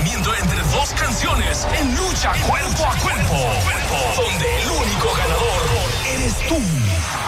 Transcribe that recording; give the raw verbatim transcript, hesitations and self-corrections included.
enfrentamiento entre dos canciones en lucha cuerpo a cuerpo, donde el único ganador eres tú.